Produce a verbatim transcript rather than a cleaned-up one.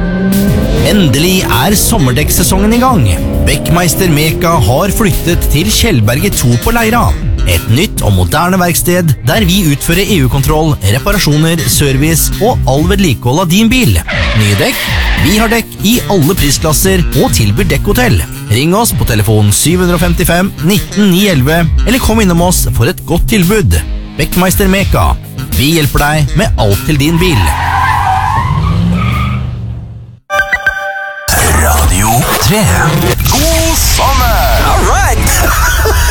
Endelig er sommerdekksesongen i gang. Beckmeister Meka har flyttet til Kjellberget to på Leira. Et nytt og moderne verksted der vi utfører E U-kontroll, reparasjoner, service og all vedlikehold av din bil. Nye dekk? Vi har dekk i alle prisklasser og tilbyr dekkhotell. Ring oss på telefon syv fem fem, nitten ni elleve eller kom innom oss for et godt tilbud. Beckmeister Meka. Vi hjelper deg med alt til din bil. Radio tre